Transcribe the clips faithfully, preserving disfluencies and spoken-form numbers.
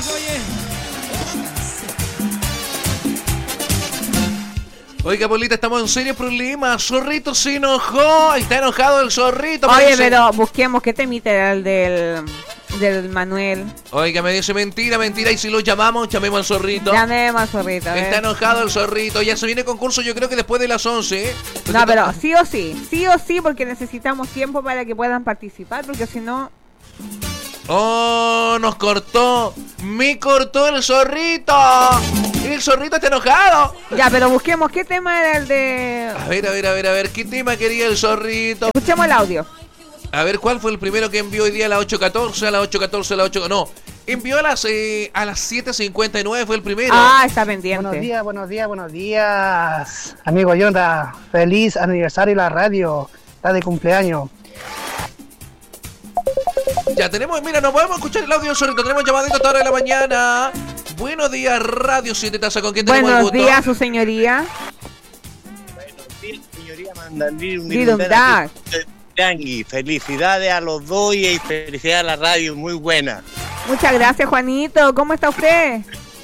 oye. Oiga, Polita, estamos en serio problemas. Zorrito se enojó. Está enojado el zorrito. Oye, dice... pero busquemos qué temita era el del, del Manuel. Oiga, me dice mentira, mentira. Y si lo llamamos, llamemos al zorrito. Llamemos al zorrito. ¿eh? Está enojado el zorrito. Ya se viene el concurso, yo creo que después de las once. ¿eh? No, pero sí o sí. Sí o sí, porque necesitamos tiempo para que puedan participar. Porque si no... Oh, nos cortó. Me cortó el zorrito. El zorrito está enojado. Ya, pero busquemos qué tema era el de... A ver, a ver, a ver, a ver. ¿Qué tema quería el zorrito? Escuchemos el audio. A ver, ¿cuál fue el primero que envió hoy día a las ocho catorce? A las ocho catorce, a las ocho... No, envió a las, eh, a las siete cincuenta y nueve, fue el primero. Ah, está pendiente. Buenos días, buenos días, buenos días. Amigo Jonathan, feliz aniversario la radio. Está de cumpleaños. Ya tenemos, mira, no podemos escuchar el audio del zorrito. Tenemos llamadito a esta hora de la mañana. Buenos días, Radio siete Taza. ¿Con quién tenemos el Buenos gusto? días, su señoría. Buenos días, señoría Mandandí. Didundac. Felicidades a los dos y felicidades a la radio, muy buena. Muchas gracias, Juanito. ¿Cómo está usted?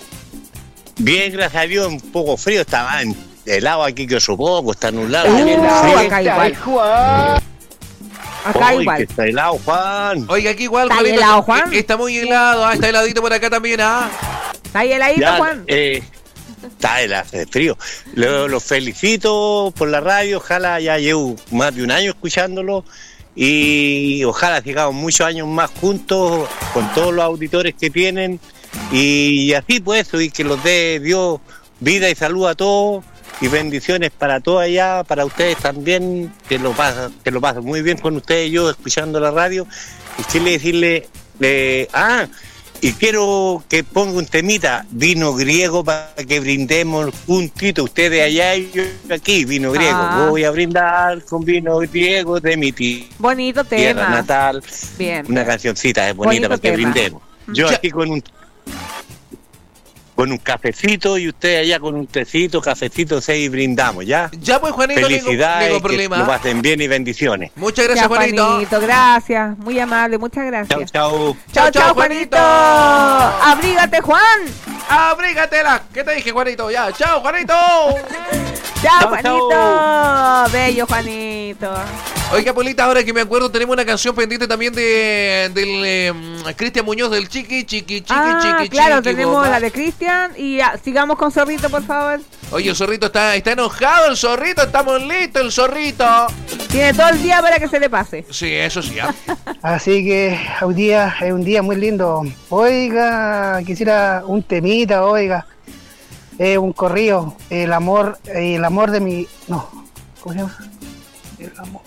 Bien, gracias a Dios, un poco frío, estaba en helado aquí que otro poco, está nublado. Uh, Bien, acá igual. Acá Oy, igual. que está helado, Juan. Oiga, aquí igual, ¿Está Juanito, helado, Juan? eh, Está muy helado, ah, está heladito por acá también, ah. ¿Está ahí heladito, Ya, Juan? eh, está helado, hace frío. Los lo felicito por la radio, ojalá ya llevo más de un año escuchándolo. Y ojalá sigamos muchos años más juntos con todos los auditores que tienen y así pues, y que los dé Dios vida y salud a todos y bendiciones para todos allá, para ustedes también, que lo pasan, que lo pasan muy bien con ustedes y yo escuchando la radio. Y quiero decirle, eh, ah, y quiero que ponga un temita, vino griego, para que brindemos juntito, ustedes allá y yo aquí, vino griego. Ah. Voy a brindar con vino griego de mi tía. Bonito Tierra tema. natal, Bien. una cancioncita es bonita Bonito para que tema. brindemos. Yo Ya. aquí con un con un cafecito y usted allá con un tecito, cafecito, seis y brindamos, ¿ya? Ya pues, Juanito, Felicidades, ningún que problema. lo pasen bien y bendiciones. Muchas gracias, Ya, Juanito. Juanito, gracias. Muy amable, muchas Chao, gracias. chao. Chao, chao, Juanito. Abrígate, Juan. Abrígatela. ¿Qué te dije, Juanito? Ya, chao, Juanito. Chao, Chao, Juanito. Bello, Juanito. Oiga, Polita, ahora que me acuerdo, tenemos una canción pendiente también de del eh, Cristian Muñoz, del Chiqui, Chiqui, Chiqui, Ah, Chiqui, claro, Chiqui, tenemos bomba. la de Cristian y ah, sigamos con Zorrito, por favor. Oye, el zorrito está, está enojado, el zorrito, estamos listos, el zorrito. Tiene todo el día para que se le pase. Sí, eso sí, ¿ah? Así que hoy día es un día muy lindo. Oiga, quisiera un temita, oiga. Eh, un corrido. El amor, eh, el amor de mi. No, ¿cómo se llama? El amor.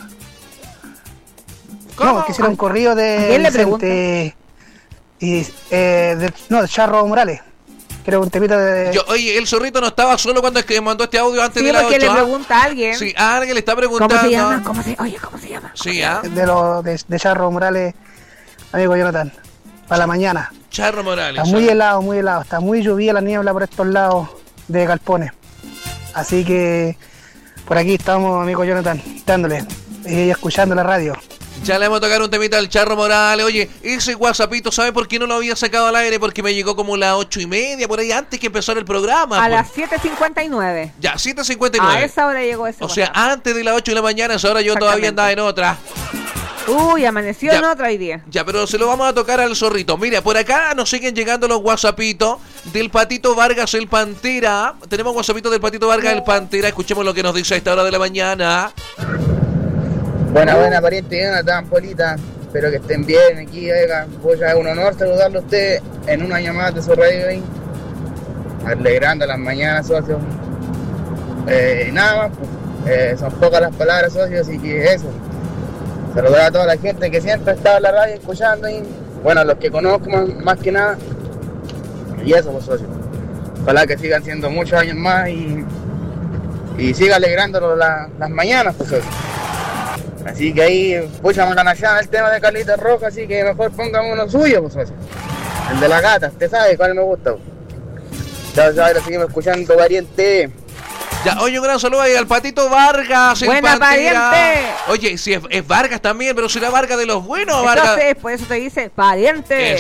¿Cómo? No, quisiera un corrido de ¿Quién le Vicente. Y, eh, de, no, de Charro Morales. Quiero un temita de. Yo, oye, el zorrito no estaba solo cuando es que mandó este audio antes Sí, de la porque ocho, le ¿ah? pregunta a alguien. Sí, alguien le está preguntando. ¿Cómo se llama? ¿Cómo se, oye, ¿cómo se llama? Sí, ¿ah? de los de, de Charro Morales, amigo Jonathan. Para la mañana. Charro Morales. Está muy ¿ah? helado, muy helado. Está muy lluvia la niebla por estos lados de Galpones. Así que por aquí estamos, amigo Jonathan, dándole y escuchando la radio. Ya le vamos a tocar un temita al Charro Morales. Oye, ese WhatsAppito, ¿sabe por qué no lo había sacado al aire? Porque me llegó como las ocho y media, por ahí, antes que empezara el programa. A pues. las siete cincuenta y nueve. Ya, siete cincuenta y A nueve. esa hora llegó ese O sea, WhatsApp. antes de las ocho de la mañana, esa hora yo todavía andaba en otra. Uy, amaneció Ya. en otra hoy día. Ya, pero se lo vamos a tocar al zorrito. Mira, por acá nos siguen llegando los whatsappitos del Patito Vargas, el Pantera. Tenemos whatsappito del Patito Vargas, el Pantera. Escuchemos lo que nos dice a esta hora de la mañana. Buena, buena, pariente Jonathan, Polita. Espero que estén bien aquí, oiga. Voy a un honor saludarlo a usted en una llamada de su radio ahí. Alegrando las mañanas, socio. Eh, nada más, pues, eh, son pocas las palabras, socio, así que eso. Saludar a toda la gente que siempre está en la radio escuchando y, bueno, a los que conozco más, más que nada. Y eso, pues, socio. Ojalá que sigan siendo muchos años más y, y siga alegrándonos la, las mañanas, pues, socio. Así que ahí, pucha, me canallán el tema de Carlita Roja, así que mejor pongamos uno suyo, pues, socio. El de la gata, usted sabe cuál me gusta. Pues. Chao, chao, ahora seguimos escuchando, pariente. Ya, oye, un gran saludo ahí al Patito Vargas, el Buena, Pantera. pariente. Oye, si es, es Vargas también, pero será Vargas de los buenos o Vargas. Entonces, por eso te dice pariente. Eso.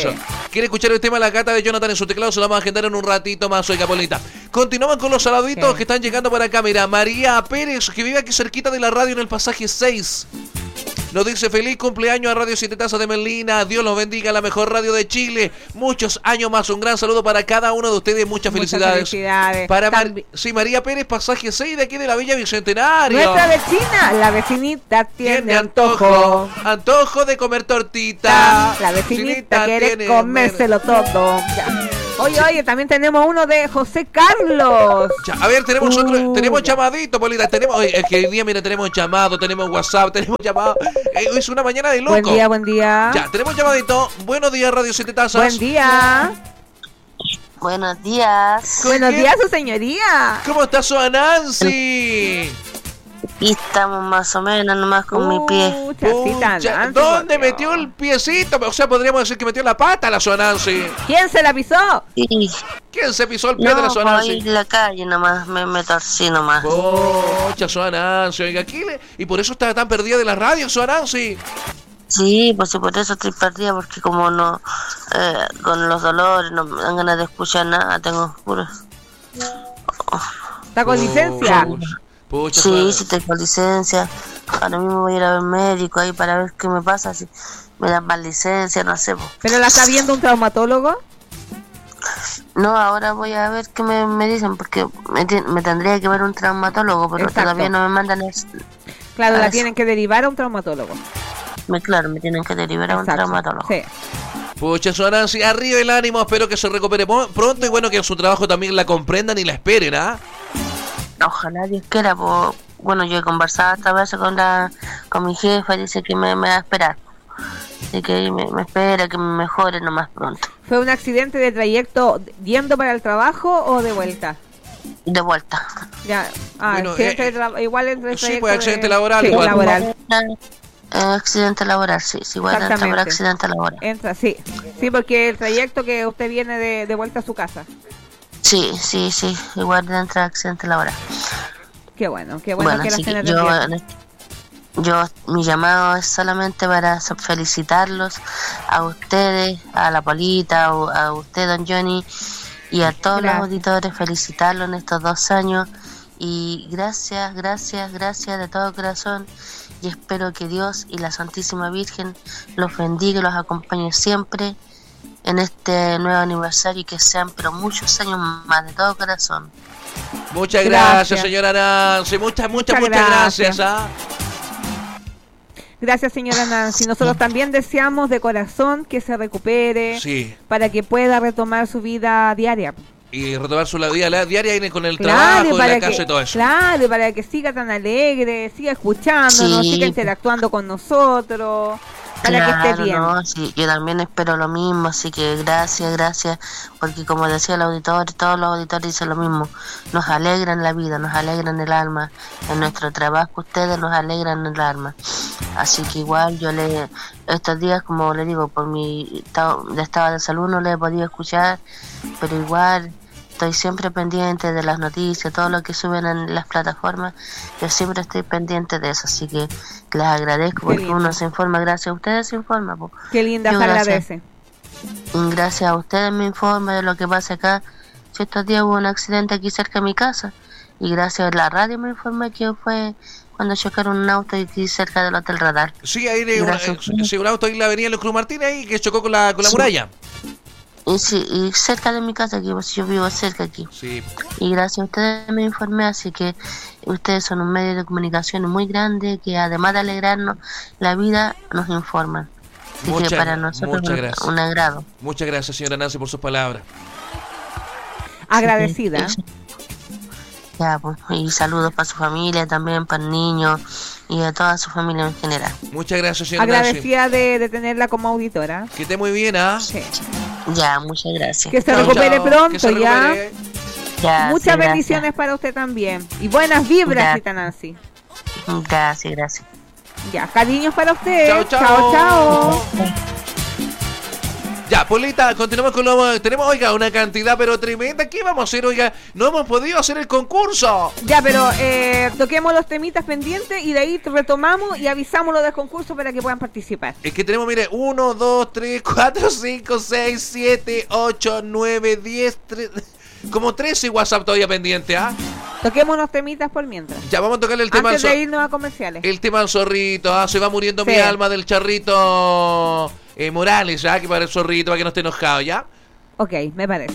Quiere escuchar el tema La Gata de Jonathan en su teclado, se lo vamos a agendar en un ratito más, oiga, Polita. Continuamos con los saluditos Sí. que están llegando para acá. Mira, María Pérez, que vive aquí cerquita de la radio en el pasaje seis. Nos dice feliz cumpleaños a Radio Siete Tazas de Melina. Dios los bendiga, la mejor radio de Chile. Muchos años más. Un gran saludo para cada uno de ustedes. Muchas Muchas felicidades. felicidades. Para Mar- Tambi- sí, María Pérez, pasaje seis de aquí de la Villa Bicentenario. Nuestra vecina, la vecinita tiene, Tiene antojo. antojo. Antojo de comer tortita. La vecinita quiere tiene- comérselo todo. Ya. Oye, oye, también tenemos uno de José Carlos. Ya, a ver, tenemos Uh, otro, tenemos ya. llamadito, Polita. Tenemos, oye, es que hoy día, mira, tenemos llamado, tenemos WhatsApp, tenemos llamado. Eh, hoy es una mañana de loco. Buen día, buen día. Ya, tenemos llamadito. Buenos días, Radio Siete Tazas. Buen día. Buenos días. ¿Con Buenos qué- días, su señoría. ¿Cómo está su Nancy? Y estamos más o menos nomás con mi pie. Uh, chacita Pucha, Nancy, ¿dónde por Dios. metió el piecito? O sea, podríamos decir que metió la pata la su Nancy. ¿Quién se la pisó? Sí. ¿Quién se pisó el pie No, de la su por ahí Nancy? en la calle nomás, me, me torcí nomás. Pocha, su Nancy, oiga, aquí le- y por eso está tan perdida de la radio, su Nancy. Sí, pues sí, por eso estoy perdida, porque como no, eh, con los dolores no me dan ganas de escuchar nada, tengo puros. ¿Está con licencia? Pucha, su Sí, Nancy. sí tengo licencia. Ahora mismo voy a ir a ver médico ahí para ver qué me pasa, si me dan más licencia, no sé. po. ¿Pero la está viendo un traumatólogo? No, ahora voy a ver qué me, me dicen, porque me, ti- me tendría que ver un traumatólogo, pero Exacto. todavía no me mandan el... Claro, la Eso. tienen que derivar a un traumatólogo. Me, claro, me tienen que derivar a un Exacto. traumatólogo. Sí. Pucha, su Nancy, arriba el ánimo, espero que se recupere mo- pronto y bueno, que en su trabajo también la comprendan y la esperen, ¿ah? Ojalá Dios quiera, pues, bueno, yo he conversado esta vez con la con mi jefa, dice que me, me va a esperar. Así que me, me espera que me mejore nomás pronto. ¿Fue un accidente de trayecto yendo para el trabajo o de vuelta? De vuelta. Ya, ah, Bueno, accidente eh, de tra- igual entre el sí, trayecto pues, accidente de- laboral sí, igual. laboral. Eh, accidente laboral, sí, sí, igual entra por Exactamente. accidente laboral. Entra, sí. Sí, porque el trayecto que usted viene de, de vuelta a su casa. Sí, sí, sí, igual entra accidente laboral. Qué bueno, qué bueno, Bueno, que la así que estén yo, atendiendo. yo, mi llamado es solamente para so- felicitarlos a ustedes, a la Polita, a, a usted, don Johnny, y a todos Gracias. los auditores, felicitarlos en estos dos años. Y gracias, gracias, gracias de todo corazón. Y espero que Dios y la Santísima Virgen los bendiga y los acompañe siempre en este nuevo aniversario y que sean pero muchos años más, de todo corazón. Muchas gracias, Gracias. señora Nancy. Muchas, muchas, Muchas muchas gracias. gracias. ¿ah? Gracias, señora Nancy. Nosotros también deseamos de corazón que se recupere Sí. para que pueda retomar su vida diaria. Y retomar su la vida la diaria y con el Claro, trabajo, en para la que, casa y todo eso. claro, para que siga tan alegre, siga escuchándonos, Sí. siga interactuando con nosotros, para que esté Claro, bien. no, sí, yo también espero lo mismo, así que gracias, gracias, porque como decía el auditor, todos los auditores dicen lo mismo, nos alegran la vida, nos alegran el alma, en nuestro trabajo ustedes nos alegran el alma, así que igual yo le, estos días como le digo, por mi estado de estado de salud no le he podido escuchar, pero igual estoy siempre pendiente de las noticias, todo lo que suben en las plataformas, yo siempre estoy pendiente de eso, así que les agradezco Qué porque lindo. uno se informa, gracias a ustedes se informa, po. Qué linda, Yo se gracias. agradece. Y gracias a ustedes me informa de lo que pasa acá. Si estos días hubo un accidente aquí cerca de mi casa y gracias a la radio me informa que fue cuando chocaron un auto aquí cerca del Hotel Radar. Sí, ahí de una, Gracias. eh, sí, un auto ahí en la avenida Los Cruz Martínez ahí que chocó con la, con la Sí. muralla. Y, sí, y cerca de mi casa aquí, pues yo vivo cerca aquí. Sí. Y gracias a ustedes me informé, así que ustedes son un medio de comunicación muy grande que además de alegrarnos la vida, nos informan. Así Muchas- que para nosotros muchas un, gracias. un agrado. Muchas gracias, señora Nancy, por sus palabras. Agradecida. Sí, ya, pues, y saludos para su familia también, para el niño y a toda su familia en general. Muchas gracias, señora Nancy. Agradecida de, de tenerla como auditora. Que esté muy bien, ¿ah? Sí. Ya, muchas gracias. Que se Chao, recupere chao. pronto Que se ya. recupere. Ya, Muchas sí, bendiciones para usted también. Y buenas vibras, Ya. Tita Nancy. Gracias, gracias. gracias. Ya, cariños para usted. Chao, chao. Chao, chao. Ya, Ya, Polita, continuamos con lo... Tenemos, oiga, una cantidad pero tremenda. ¿Qué vamos a hacer, oiga? No hemos podido hacer el concurso. Ya, pero eh, toquemos los temitas pendientes y de ahí retomamos y avisamos lo del concurso para que puedan participar. Es que tenemos, mire, uno, dos, tres, cuatro, cinco, seis, siete, ocho, nueve, diez, como trece WhatsApp todavía pendiente, ¿ah? Toquemos unos temitas por mientras. Ya, vamos a tocarle el tema... Antes al de zo- irnos a comerciales. El tema al zorrito, ¿ah? Se va muriendo Sí. mi alma del charrito eh, Morales, ¿ya? Que para el zorrito, para que no esté enojado, ¿ya? Ok, me parece.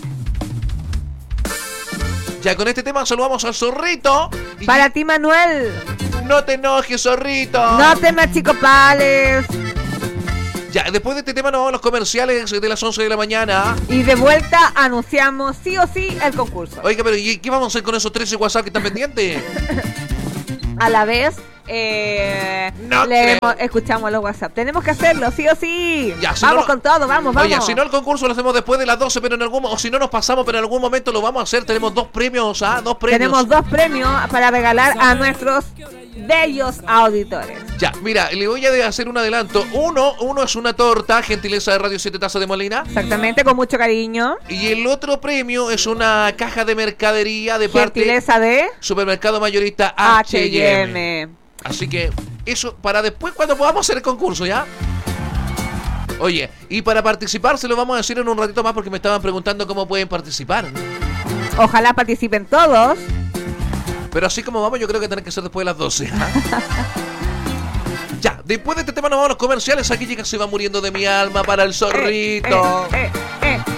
Ya, con este tema saludamos al zorrito. Y Para ti, Manuel. no te enojes, zorrito. No te me achicopales. Ya, después de este tema nos vamos a los comerciales de las once de la mañana. Y de vuelta anunciamos sí o sí el concurso. Oiga, pero ¿y qué vamos a hacer con esos trece WhatsApp que están pendientes? A la vez, eh, No leemos- creo. escuchamos los WhatsApp. Tenemos que hacerlo, sí o sí. Ya, si vamos no- con todo, vamos, vamos. Oye, si no el concurso lo hacemos después de las doce, pero en algún o si no nos pasamos, pero en algún momento lo vamos a hacer. Tenemos dos premios, ¿ah? Dos premios. Tenemos dos premios para regalar a nuestros bellos auditores. Ya, mira, le voy a hacer un adelanto. Uno, uno es una torta, gentileza de Radio siete Tazas de Molina. Exactamente, con mucho cariño. Y el otro premio es una caja de mercadería de parte Gentileza de Supermercado Mayorista H H y y M. M. Así que eso para después cuando podamos hacer el concurso, ¿ya? Oye, y para participar se lo vamos a decir en un ratito más porque me estaban preguntando cómo pueden participar. Ojalá participen todos. Pero así como vamos, yo creo que tiene que ser después de las doce. ¿Ah? Ya, después de este tema nos vamos a los comerciales. Aquí llega Se va muriendo de mi alma para el zorrito. Eh, eh, eh, eh.